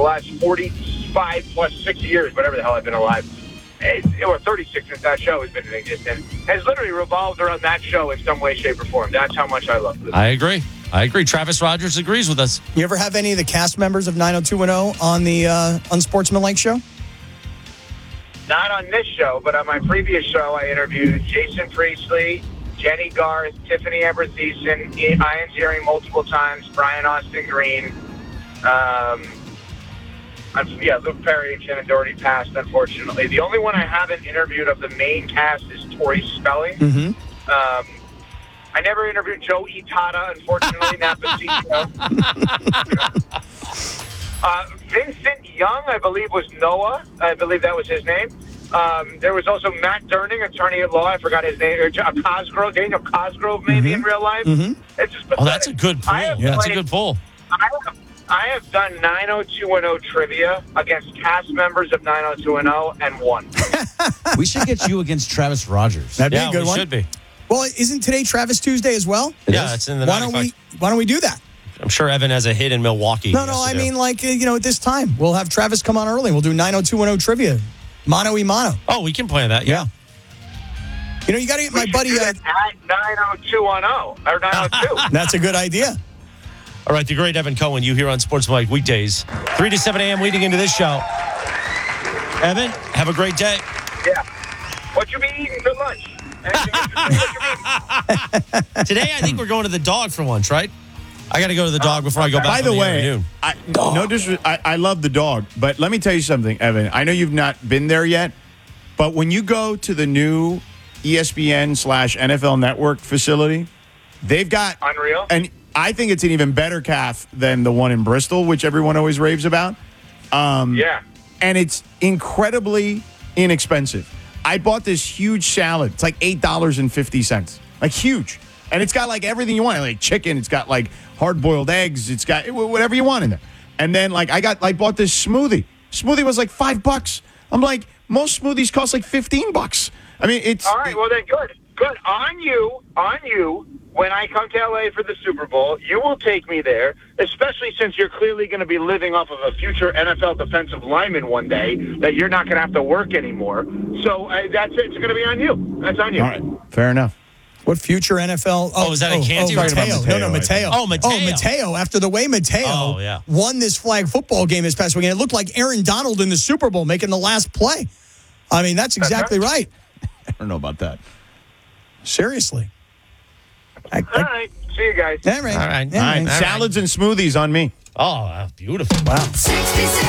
the last 45 plus 6 years, whatever the hell I've been alive, or 36 since that show has been in existence, has literally revolved around that show in some way, shape, or form. That's how much I love it. I agree. Travis Rogers agrees with us. You ever have any of the cast members of 90210 on the Unsportsmanlike show? Not on this show, but on my previous show, I interviewed Jason Priestley, Jenny Garth, Tiffany Amber Thiessen, Ian Ziering multiple times, Brian Austin Green. Luke Perry and Shannon Doherty passed, unfortunately. The only one I haven't interviewed of the main cast is Tori Spelling. Mm-hmm. I never interviewed Joe Itada, unfortunately, Napacito. Vincent Young, I believe, was Noah. I believe that was his name. There was also Matt Durning, attorney at law. I forgot his name. Cosgrove, Daniel Cosgrove, maybe in real life. Mm-hmm. It's just that's a good pull. That's a good pull. I have done 90210 trivia against cast members of 90210 and won. We should get you against Travis Rogers. That'd be a good one. Should be. Well, isn't today Travis Tuesday as well? It's in the Why don't we do that? I'm sure Evan has a hit in Milwaukee. No, I mean, at this time, we'll have Travis come on early. We'll do 90210 trivia. Mano y mano. Oh, we can plan that, yeah. You got to get my buddy at 90210 or 902. That's a good idea. All right, the great Evan Cohen, you here on Sportsmanlike weekdays, 3 to 7 a.m. leading into this show. Evan, have a great day. Yeah. What you be eating for lunch? Today, I think we're going to the dog for lunch, right? I got to go to the dog before I go back. By the way, afternoon. I love the dog, but let me tell you something, Evan. I know you've not been there yet, but when you go to the new ESPN/NFL Network facility, they've got Unreal. And I think it's an even better calf than the one in Bristol, which everyone always raves about. Yeah. And it's incredibly inexpensive. I bought this huge salad. It's like $8.50. Like huge. And it's got like everything you want. Like chicken. It's got like hard-boiled eggs. It's got whatever you want in there. And then like I bought this smoothie. Smoothie was like $5. I'm like, most smoothies cost like $15. I mean, it's... All right, well then good. Good. On you, when I come to LA for the Super Bowl, you will take me there, especially since you're clearly going to be living off of a future NFL defensive lineman one day that you're not going to have to work anymore. So that's it. It's going to be on you. That's on you. All right. Fair enough. What future NFL? Is that a Canty? Mateo. No, Mateo. Oh, Mateo. Oh, Mateo. After the way Mateo won this flag football game this past weekend, it looked like Aaron Donald in the Super Bowl making the last play. I mean, that's exactly right. I don't know about that. Seriously. All right. See you guys. All right. All right. Yeah, All right. Salads and smoothies on me. Oh, beautiful. Wow. 66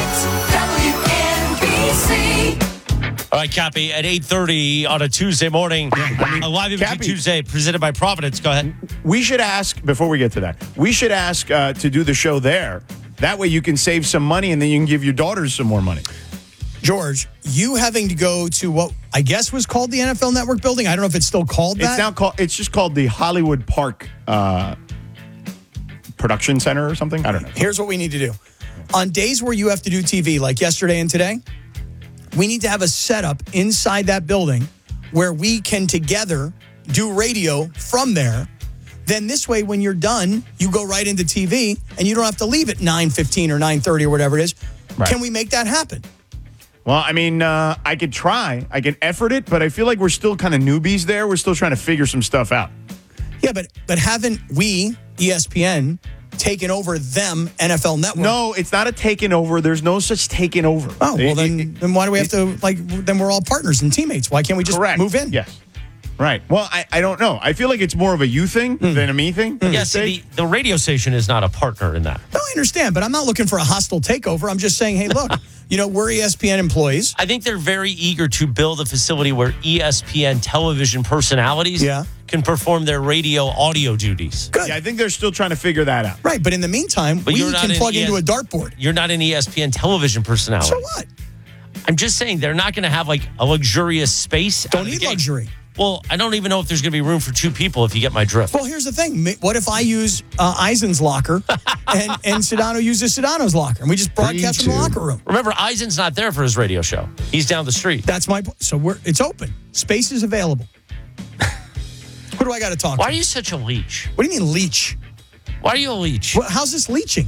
WNBC. All right, Cappy, at 8:30 on a Tuesday morning, a Live MVP Tuesday presented by Providence. Go ahead. We should ask, before we get to that, to do the show there. That way you can save some money and then you can give your daughters some more money. George, you having to go to what I guess was called the NFL Network building. I don't know if it's still called that. It's now called. It's just called the Hollywood Park Production Center or something. I don't know. Here's what we need to do. On days where you have to do TV, like yesterday and today, we need to have a setup inside that building where we can together do radio from there. Then this way, when you're done, you go right into TV and you don't have to leave at 9:15 or 9:30 or whatever it is. Right. Can we make that happen? Well, I mean, I could try. I can effort it, but I feel like we're still kind of newbies there. We're still trying to figure some stuff out. Yeah, but haven't we, ESPN, taken over them NFL Network? No, it's not a taking over. There's no such taking over. Oh, well, then why do we have to, then we're all partners and teammates. Why can't we just move in? Yes. Right. Well, I don't know. I feel like it's more of a you thing than a me thing. Yeah, see, the radio station is not a partner in that. No, I understand, but I'm not looking for a hostile takeover. I'm just saying, hey, look, we're ESPN employees. I think they're very eager to build a facility where ESPN television personalities can perform their radio audio duties. Good. Yeah, I think they're still trying to figure that out. Right, but in the meantime, we can plug into a dartboard. You're not an ESPN television personality. So what? I'm just saying they're not going to have like a luxurious space. Don't need luxury. Well, I don't even know if there's going to be room for two people if you get my drift. Well, here's the thing. What if I use Eisen's locker and Sedano uses Sedano's locker and we just broadcast from the locker room? Remember, Eisen's not there for his radio show. He's down the street. That's my point. So it's open. Space is available. Who do I got to talk to? Why are you such a leech? What do you mean leech? Why are you a leech? How's this leeching?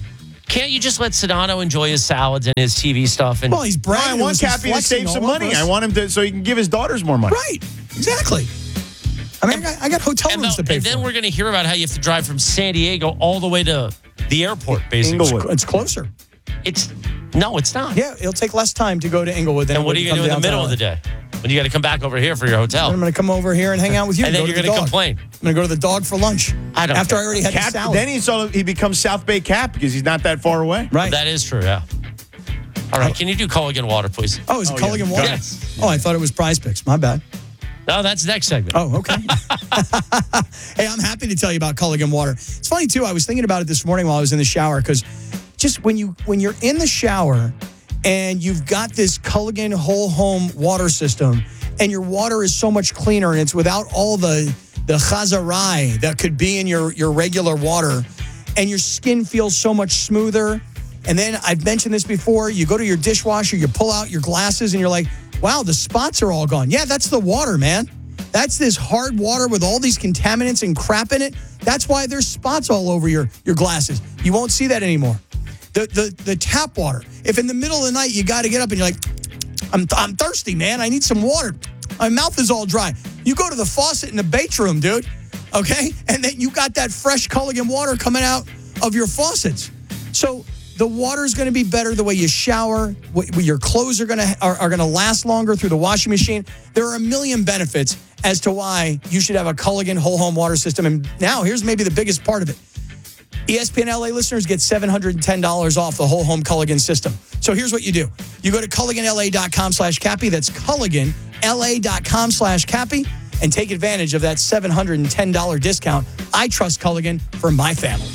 Can't you just let Sedano enjoy his salads and his TV stuff? And Well, he's No, bragging. I want He's Cappy to flexing save some all over money. us. I want him to so he can give his daughters more money. Right. Exactly. I mean, I got hotel rooms to pay and for. then we're going to hear about how you have to drive from San Diego all the way to the airport, basically. Inglewood. It's closer. It's not. Yeah, it'll take less time to go to Inglewood than And what are you going to do in the middle of the day when you got to come back over here for your hotel? I'm going to come over here and hang out with you. And then go you're to the going to dog. complain. I'm going to go to the dog for lunch. I don't After care. I already had the Cap, salad. then he becomes South Bay Cap because he's not that far away. Right. That is true, yeah. All right, can you do Culligan water, please? Oh, is it Culligan yeah. Water? Yes. Oh, I thought it was Prize Picks. My bad. No, that's next segment. Oh, okay. Hey, I'm happy to tell you about Culligan Water. It's funny too. I was thinking about it this morning while I was in the shower because just when you're in the shower and you've got this Culligan whole home water system and your water is so much cleaner and it's without all the chazarai that could be in your regular water, and your skin feels so much smoother. And then I've mentioned this before, you go to your dishwasher, you pull out your glasses and you're like, wow, the spots are all gone. Yeah, that's the water, man. That's this hard water with all these contaminants and crap in it. That's why there's spots all over your glasses. You won't see that anymore. The tap water. If in the middle of the night you got to get up and you're like, I'm thirsty, man. I need some water. My mouth is all dry. You go to the faucet in the bedroom, dude. Okay? And then you got that fresh Culligan water coming out of your faucets. So the water is going to be better the way you shower. Your clothes are going to last longer through the washing machine. There are a million benefits as to why you should have a Culligan whole home water system. And now here's maybe the biggest part of it. ESPN LA listeners get $710 off the whole home Culligan system. So here's what you do. You go to CulliganLA.com/Cappy. That's CulliganLA.com/Cappy. And take advantage of that $710 discount. I trust Culligan for my family.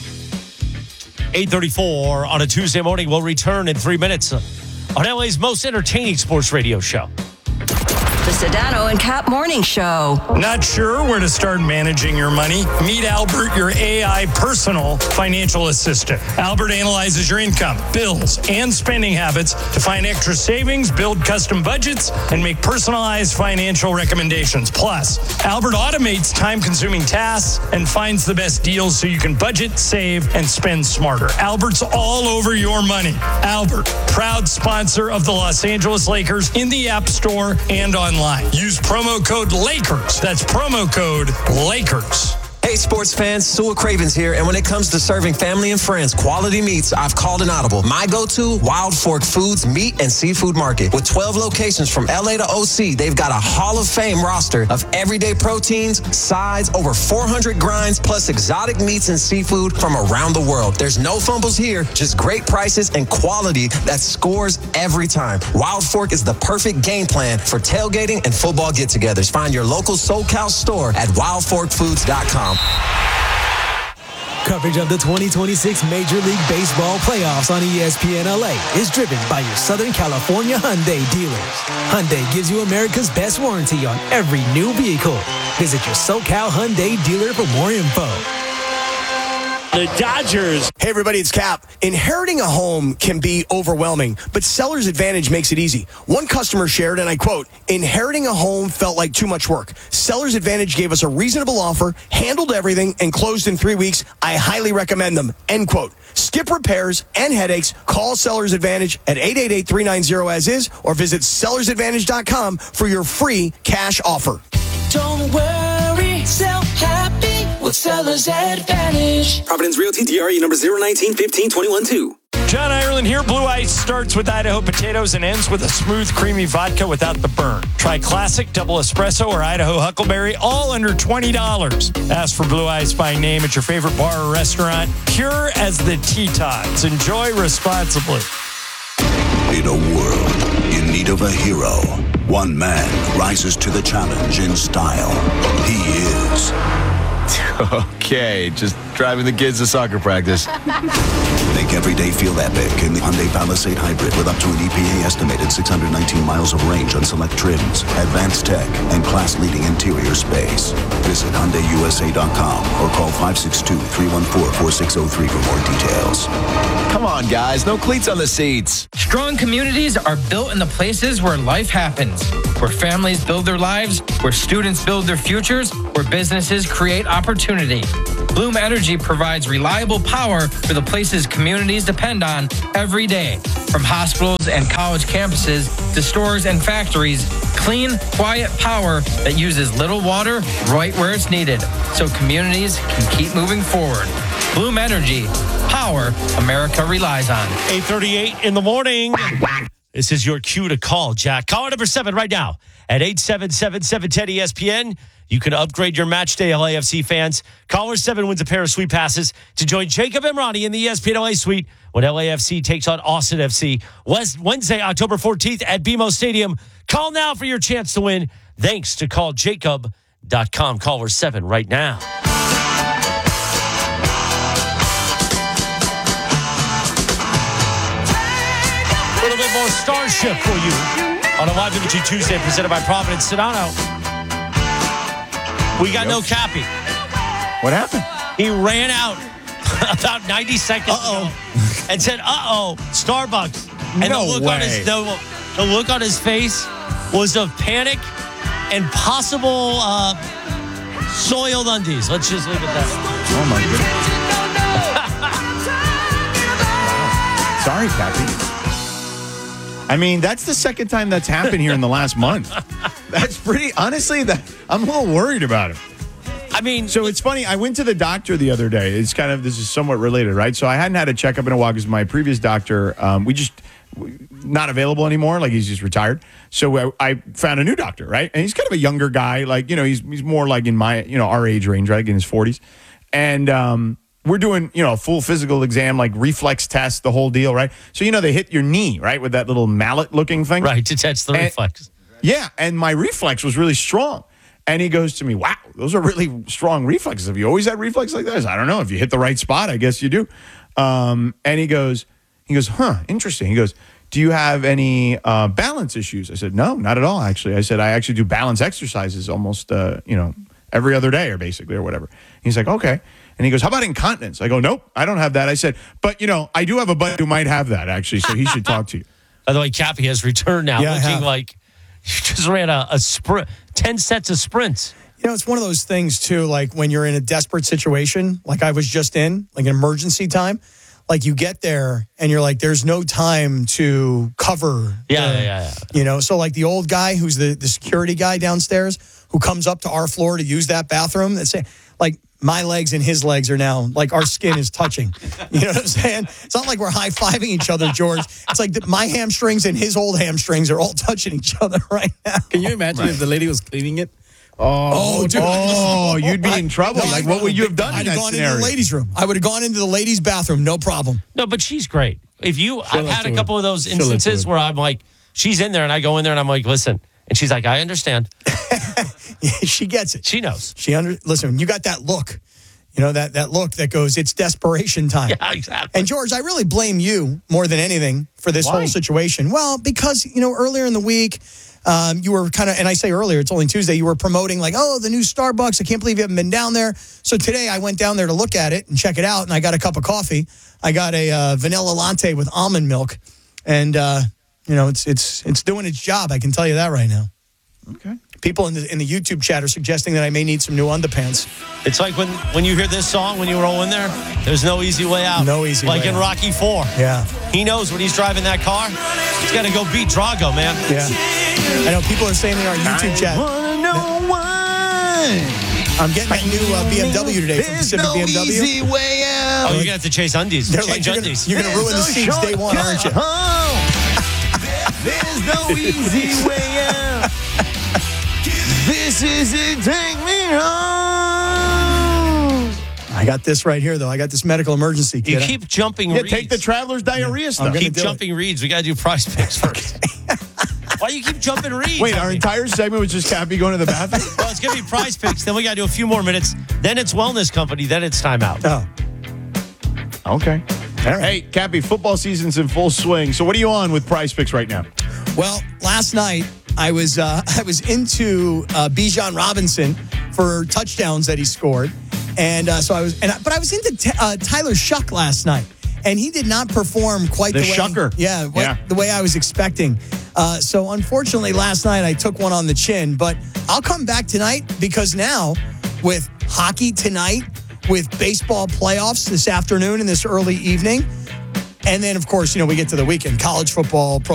8:34 on a Tuesday morning. We'll return in 3 minutes on LA's most entertaining sports radio show. The Sedano and Cap Morning Show. Not sure where to start managing your money? Meet Albert, your AI personal financial assistant. Albert analyzes your income, bills, and spending habits to find extra savings, build custom budgets, and make personalized financial recommendations. Plus, Albert automates time-consuming tasks and finds the best deals so you can budget, save, and spend smarter. Albert's all over your money. Albert, proud sponsor of the Los Angeles Lakers in the App Store and online. Use promo code LAKERS. That's promo code LAKERS. Hey, sports fans, Sua Cravens here. And when it comes to serving family and friends quality meats, I've called an audible. My go-to, Wild Fork Foods Meat and Seafood Market. With 12 locations from LA to OC, they've got a Hall of Fame roster of everyday proteins, sides, over 400 grinds, plus exotic meats and seafood from around the world. There's no fumbles here, just great prices and quality that scores every time. Wild Fork is the perfect game plan for tailgating and football get-togethers. Find your local SoCal store at wildforkfoods.com. Coverage of the 2026 Major League Baseball playoffs on ESPN LA is driven by your Southern California Hyundai dealers. Hyundai gives you America's best warranty on every new vehicle. Visit your SoCal Hyundai dealer for more info. The Dodgers. Hey everybody, it's Cap. Inheriting a home can be overwhelming, but Seller's Advantage makes it easy. One customer shared, and I quote, "Inheriting a home felt like too much work. Seller's Advantage gave us a reasonable offer, handled everything, and closed in 3 weeks. I highly recommend them." End quote. Skip repairs and headaches. Call Seller's Advantage at 888-390-AS-IS or visit sellersadvantage.com for your free cash offer. Don't worry, sell happy with Seller's Advantage. Providence Realty DRE number 019-15-21-2. John Ireland here. Blue Ice starts with Idaho potatoes and ends with a smooth, creamy vodka without the burn. Try classic, double espresso, or Idaho huckleberry, all under $20. Ask for Blue Ice by name at your favorite bar or restaurant. Pure as the Tetons. Enjoy responsibly. In a world in need of a hero, one man rises to the challenge in style. He is... Okay, just driving the kids to soccer practice. Make every day feel epic in the Hyundai Palisade Hybrid with up to an EPA estimated 619 miles of range on select trims, advanced tech, and class-leading interior space. Visit HyundaiUSA.com or call 562-314-4603 for more details. Come on, guys, no cleats on the seats. Strong communities are built in the places where life happens, where families build their lives, where students build their futures, where businesses create opportunity. Bloom Energy Energy provides reliable power for the places communities depend on every day. From hospitals and college campuses to stores and factories, clean, quiet power that uses little water right where it's needed, so communities can keep moving forward. Bloom Energy, power America relies on. 8:38 in the morning. This is your cue to call, Jack. Caller number 7 right now at 877-710-ESPN. You can upgrade your match day, LAFC fans. Caller 7 wins a pair of suite passes to join Jacob and Ronnie in the ESPN LA suite when LAFC takes on Austin FC. Wednesday, October 14th at BMO Stadium. Call now for your chance to win. Thanks to calljacob.com. Caller 7 right now. A little bit more Starship for you on a Live Imaging Tuesday presented by Providence Sedano. We got no Cappy. What happened? He ran out about 90 seconds ago and said, Starbucks. And No the look way. the look on his face was of panic and possible soiled undies. Let's just leave it that. Oh, my goodness. Sorry, Cappy. I mean, that's the second time that's happened here in the last month. That's pretty, honestly, I'm a little worried about him. I mean, so it's funny. I went to the doctor the other day. This is somewhat related, right? So I hadn't had a checkup in a while because my previous doctor, not available anymore. Like, he's just retired. So I found a new doctor, right? And he's kind of a younger guy. Like, he's more like in my, our age range, right? In his 40s. And, we're doing, a full physical exam, like reflex test, the whole deal, right? So, they hit your knee, right, with that little mallet-looking thing. Right, to test the reflex. Yeah, and my reflex was really strong. And he goes to me, wow, those are really strong reflexes. Have you always had reflex like that? I said, I don't know. If you hit the right spot, I guess you do. And he goes, interesting. He goes, do you have any balance issues? I said, no, not at all, actually. I said, I actually do balance exercises almost, every other day or whatever. He's like, okay. And he goes, how about incontinence? I go, nope, I don't have that. I said, but, I do have a buddy who might have that, actually, so he should talk to you. By the way, Cappy has returned now, looking like you just ran a sprint, 10 sets of sprints. It's one of those things, too, like when you're in a desperate situation, like I was just in, like an emergency time, like you get there and you're like, there's no time to cover. Yeah. So like the old guy who's the security guy downstairs who comes up to our floor to use that bathroom and say, like, my legs and his legs are now, like, our skin is touching. You know what I'm saying? It's not like we're high-fiving each other, George. It's like my hamstrings and his old hamstrings are all touching each other right now. Can you imagine if the lady was cleaning it? Dude. You'd be in trouble. Like, what would you have done in that gone scenario? into the ladies' room. I would have gone into the ladies' bathroom, no problem. No, but she's great. I've had a couple of those instances where I'm like, she's in there and I go in there and I'm like, listen. And she's like, I understand. She gets it. She knows. Listen, you got that look. That look that goes, it's desperation time. Yeah, exactly. And George, I really blame you more than anything for this whole situation. Well, because, earlier in the week, you were kind of, and I say earlier, it's only Tuesday, you were promoting like, the new Starbucks. I can't believe you haven't been down there. So today I went down there to look at it and check it out, and I got a cup of coffee. I got a vanilla latte with almond milk, and, it's doing its job. I can tell you that right now. Okay. People in the YouTube chat are suggesting that I may need some new underpants. It's like when you hear this song, when you roll in there, there's no easy way out. No easy way out. Like in Rocky IV. Yeah. He knows when he's driving that car, he's got to go beat Drago, man. Yeah. I know people are saying in our YouTube chat. I'm getting that new BMW today from Pacific BMW. Easy way out. Oh, you're going to have to chase undies. They're like, you're going to ruin the seats day one, aren't you? There's no easy way out. This is it, take me home. I got this right here, though. I got this medical emergency kit. You keep jumping reads. Take the traveler's diarrhea stuff. Keep jumping reads. We got to do prize picks first. Why do you keep jumping reads? Wait, our entire segment was just Cappy going to the bathroom? Well, it's going to be prize picks. Then we got to do a few more minutes. Then it's Wellness Company. Then it's timeout. Oh. Okay. All right. Hey, Cappy, football season's in full swing. So what are you on with prize picks right now? Well, last night I was into Bijan Robinson for touchdowns that he scored, and so I was into Tyler Shuck last night, and he did not perform quite the way. Shucker. The way I was expecting. So unfortunately, last night I took one on the chin, but I'll come back tonight because now with hockey tonight, with baseball playoffs this afternoon and this early evening. And then, of course, we get to the weekend. College football, pro